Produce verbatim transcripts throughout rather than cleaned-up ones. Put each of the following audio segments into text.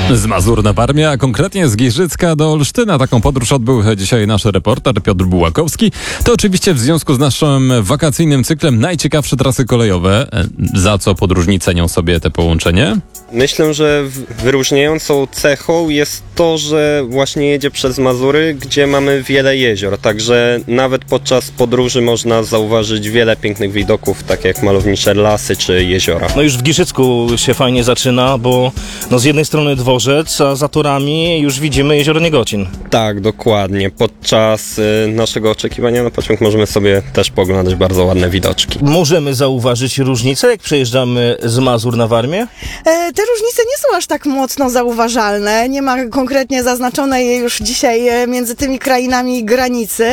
Z Mazur na Warmię, a konkretnie z Giżycka do Olsztyna. Taką podróż odbył dzisiaj nasz reporter Piotr Bułakowski. To oczywiście w związku z naszym wakacyjnym cyklem najciekawsze trasy kolejowe. Za co podróżni cenią sobie te połączenie? Myślę, że wyróżniającą cechą jest to, że właśnie jedzie przez Mazury, gdzie mamy wiele jezior, także nawet podczas podróży można zauważyć wiele pięknych widoków, takie jak malownicze lasy czy jeziora. No już w Giżycku się fajnie zaczyna, bo no z jednej strony dworzec, a za torami już widzimy jezioro Niegocin. Tak, dokładnie. Podczas y, naszego oczekiwania na pociąg możemy sobie też poglądać bardzo ładne widoczki. Możemy zauważyć różnicę, jak przejeżdżamy z Mazur na Warmię? E, te różnice nie są aż tak mocno zauważalne. Nie ma konkretnie zaznaczonej już dzisiaj między tymi krainami granicy.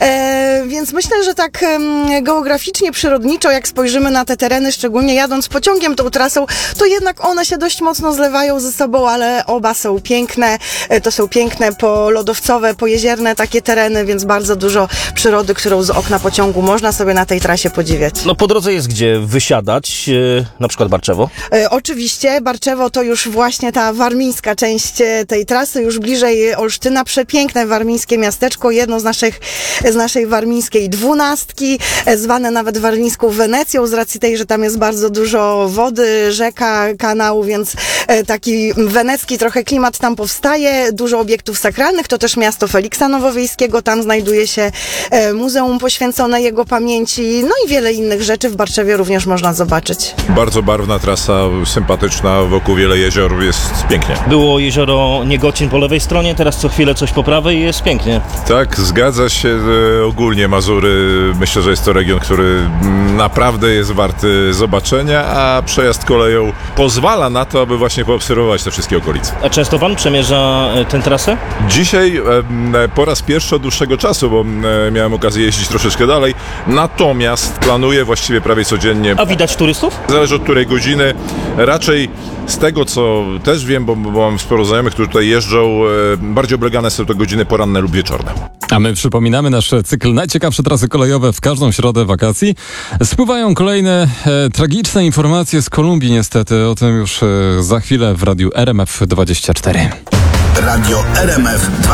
E, więc myślę, że tak e, geograficznie, przyrodniczo, jak spojrzymy na te tereny, szczególnie jadąc pociągiem tą trasą, to jednak one się dość mocno zlewają ze sobą, ale oba są piękne. E, to są piękne polodowcowe, pojezierne takie tereny, więc bardzo dużo przyrody, którą z okna pociągu można sobie na tej trasie podziwiać. No po drodze jest gdzie wysiadać, e, na przykład Barczewo. E, oczywiście, Barczewo to już właśnie ta warmińska część tej trasy, już bliżej Olsztyna. Przepiękne warmińskie miasteczko, jedno z naszych, z naszej warmińskiej dwunastki, zwane nawet warmińską Wenecją, z racji tej, że tam jest bardzo dużo wody, rzeka, kanał, więc taki wenecki trochę klimat tam powstaje. Dużo obiektów sakralnych, to też miasto Feliksa Nowowiejskiego, tam znajduje się muzeum poświęcone jego pamięci, no i wiele innych rzeczy w Barczewie również można zobaczyć. Bardzo barwna trasa, sympatyczna, wokół wiele jezior, jest pięknie. Było jezioro Niegocin po lewej stronie, teraz co chwilę coś po prawej i jest pięknie. Tak, zgadza się. e, Ogólnie Mazury, myślę, że jest to region, który naprawdę jest warty zobaczenia, a przejazd koleją pozwala na to, aby właśnie poobserwować te wszystkie okolice. A często pan przemierza e, tę trasę? Dzisiaj e, po raz pierwszy od dłuższego czasu, bo e, miałem okazję jeździć troszeczkę dalej, natomiast planuję właściwie prawie codziennie. A widać turystów? Zależy od której godziny. Raczej z tego, co też wiem, bo, bo mam sporo znajomych, którzy tutaj jeżdżą, e, bardziej oblegane są to godziny poranne lub wieczorne. A my przypominamy nasz cykl najciekawsze trasy kolejowe w każdą środę wakacji. Spływają kolejne e, tragiczne informacje z Kolumbii niestety. O tym już e, za chwilę w radiu R M F dwadzieścia cztery. Radio R M F